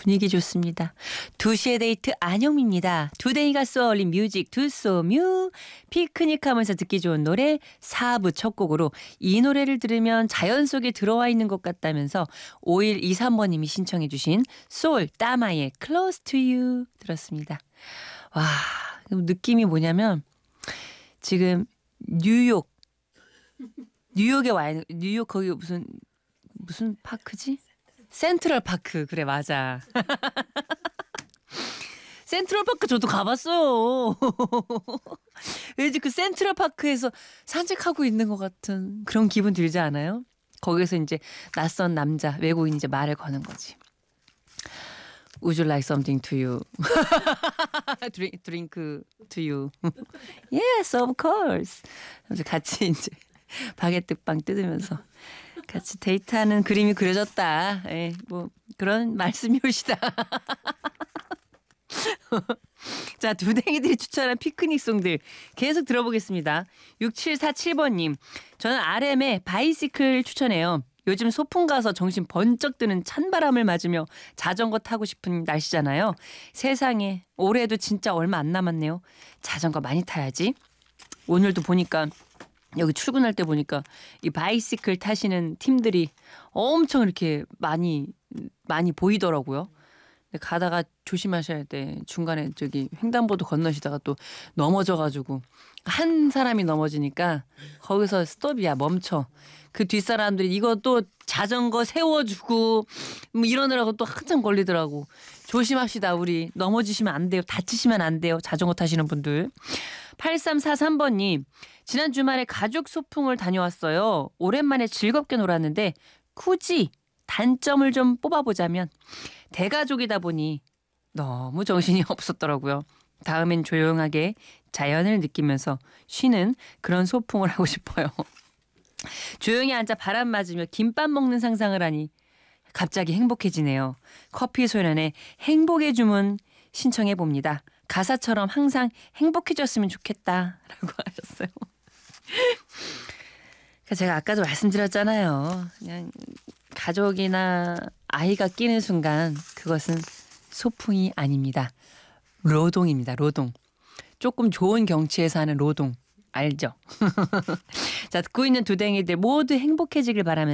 분위기 좋습니다. 2시의 데이트 안영미입니다. 두댕이가 쏘아올린 뮤직 두쏘뮤. 피크닉하면서 듣기 좋은 노래 4부 첫 곡으로 이 노래를 들으면 자연 속에 들어와 있는 것 같다면서 5123번님이 신청해 주신 소울 따마의 Close to You 들었습니다. 와, 느낌이 뭐냐면 지금 뉴욕에 와 있는, 뉴욕 거기 무슨 파크지? 센트럴 파크. 그래, 맞아. 센트럴 파크 저도 가봤어요. 왠지 그 센트럴 파크에서 산책하고 있는 것 같은 그런 기분 들지 않아요? 거기서 이제 낯선 남자, 외국인이 이제 말을 거는 거지. Would you like something to you? drink to you. Yes, of course. 같이 이제 바게트 빵 뜯으면서 같이 데이트하는 그림이 그려졌다. 예, 뭐 그런 말씀이오시다. 자, 두댕이들이 추천한 피크닉송들 계속 들어보겠습니다. 6747번님, 저는 RM의 바이시클 추천해요. 요즘 소풍 가서 정신 번쩍 드는 찬바람을 맞으며 자전거 타고 싶은 날씨잖아요. 세상에 올해도 진짜 얼마 안 남았네요. 자전거 많이 타야지. 오늘도 보니까 여기 출근할 때 보니까 이 바이시클 타시는 팀들이 엄청 이렇게 많이 보이더라고요. 가다가 조심하셔야 돼. 중간에 저기 횡단보도 건너시다가 또 넘어져가지고 한 사람이 넘어지니까 거기서 스톱이야, 멈춰. 그 뒷사람들이 이것도 자전거 세워주고 뭐 이러느라고 또 한참 걸리더라고. 조심합시다. 우리 넘어지시면 안 돼요. 다치시면 안 돼요. 자전거 타시는 분들. 8343번님, 지난 주말에 가족 소풍을 다녀왔어요. 오랜만에 즐겁게 놀았는데 굳이 단점을 좀 뽑아보자면 대가족이다 보니 너무 정신이 없었더라고요. 다음엔 조용하게 자연을 느끼면서 쉬는 그런 소풍을 하고 싶어요. 조용히 앉아 바람 맞으며 김밥 먹는 상상을 하니 갑자기 행복해지네요. 커피 소년의 행복의 주문 신청해 봅니다. 가사처럼 항상 행복해졌으면 좋겠다라고 하셨어요. 제가 아까도 말씀드렸잖아요. 그냥 가족이나 아이가 끼는 순간 그것은 소풍이 아닙니다. 노동입니다. 노동. 조금 좋은 경치에서 하는 노동. 알죠? 자, 듣고 있는 두댕이들 모두 행복해지길 바라면서